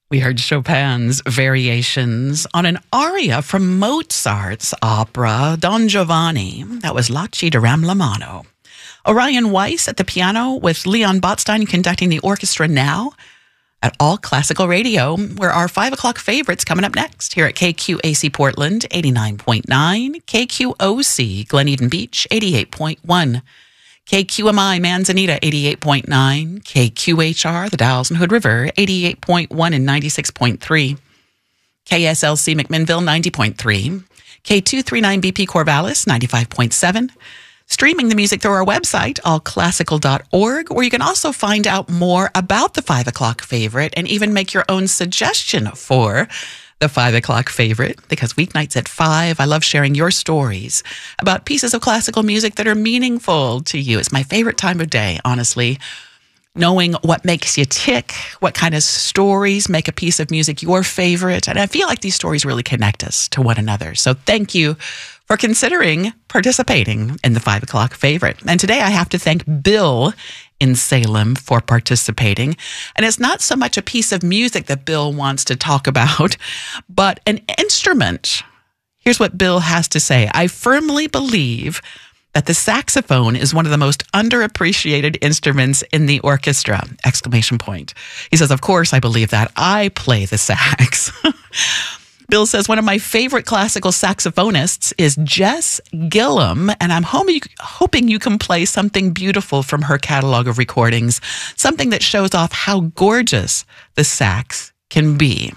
We heard Chopin's Variations on an aria from Mozart's opera Don Giovanni. That was La Ci di Ram la Mano. Orion Weiss at the piano with Leon Botstein conducting the orchestra now at All Classical Radio, where our 5 o'clock favorites coming up next here at KQAC Portland, 89.9, KQOC Glen Eden Beach, 88.1, KQMI Manzanita, 88.9, KQHR, the Dalles and Hood River, 88.1 and 96.3, KSLC McMinnville, 90.3, K239BP Corvallis, 95.7, streaming the music through our website, allclassical.org, where you can also find out more about the 5 o'clock favorite and even make your own suggestion for the 5 o'clock favorite, because weeknights at 5, I love sharing your stories about pieces of classical music that are meaningful to you. It's my favorite time of day, honestly. Knowing what makes you tick, what kind of stories make a piece of music your favorite. And I feel like these stories really connect us to one another. So thank you for considering participating in the 5 o'clock favorite. And today I have to thank Bill in Salem for participating. And it's not so much a piece of music that Bill wants to talk about, but an instrument. Here's what Bill has to say. I firmly believe that the saxophone is one of the most underappreciated instruments in the orchestra! Exclamation point. He says, of course I believe that. I play the sax. Bill says, one of my favorite classical saxophonists is Jess Gillum, and I'm hoping you can play something beautiful from her catalog of recordings, something that shows off how gorgeous the sax can be.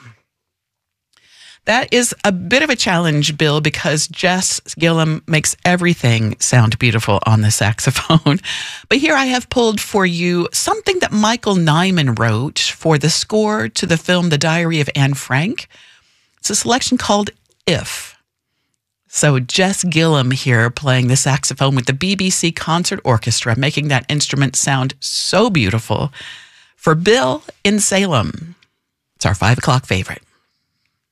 That is a bit of a challenge, Bill, because Jess Gillum makes everything sound beautiful on the saxophone. But here I have pulled for you something that Michael Nyman wrote for the score to the film The Diary of Anne Frank. It's a selection called If. So Jess Gillum here playing the saxophone with the BBC Concert Orchestra, making that instrument sound so beautiful. For Bill in Salem, it's our 5 o'clock favorite.